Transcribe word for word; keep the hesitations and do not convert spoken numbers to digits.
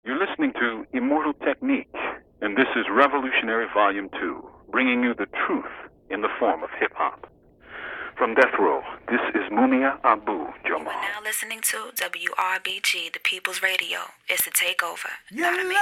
You're listening to Immortal Technique, and this is Revolutionary Volume two, bringing you the truth in the form of hip-hop. From Death Row, this is Mumia Abu Jamal. You are now listening to W R B G, the People's Radio. It's a takeover, Yeah, not a